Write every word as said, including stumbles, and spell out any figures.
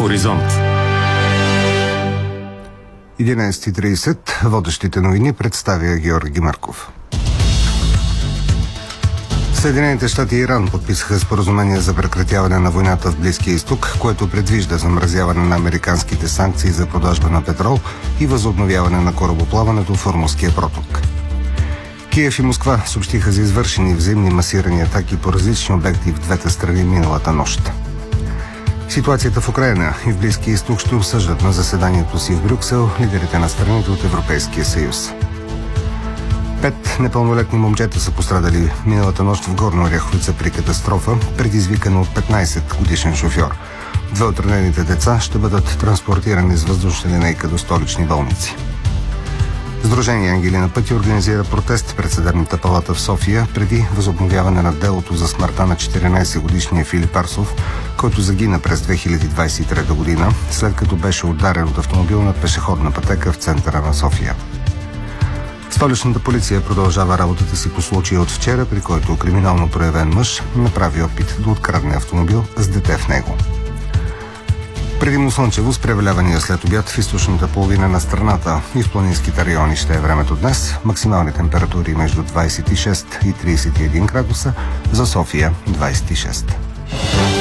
Хоризонт. единайсет и трийсет. Водещите новини представя Георги Марков. Съединените щати и Иран подписаха споразумение за прекратяване на войната в Близкия изток, което предвижда замразяване на американските санкции за продажба на петрол и възобновяване на корабоплаването в Ормузския проток. Киев и Москва съобщиха за извършени взаимни масирани атаки по различни обекти в двете страни миналата нощ. Ситуацията в Украйна и в Близкия изток ще обсъждат на заседанието си в Брюксел лидерите на страните от Европейския съюз. Пет непълнолетни момчета са пострадали миналата нощ в Горна Оряховица при катастрофа, предизвикана от петнайсет годишен шофьор. Две от ранените деца ще бъдат транспортирани с въздушна линейка до столични болници. Сдружение Ангели на пътя организира протест пред Съдебната палата в София преди възобновяване на делото за смъртта на четиринайсетгодишния Филип Арсов, който загина през две хиляди двайсет и трета година, след като беше ударен от автомобил на пешеходна пътека в центъра на София. Столичната полиция продължава работата си по случая от вчера, при който криминално проявен мъж направи опит да открадне автомобил с дете в него. Предимно слънчево с превалявания след обяд в източната половина на страната и в планинските райони ще е времето днес. Максимални температури между двайсет и шест и трийсет и един градуса, за София двайсет и шест.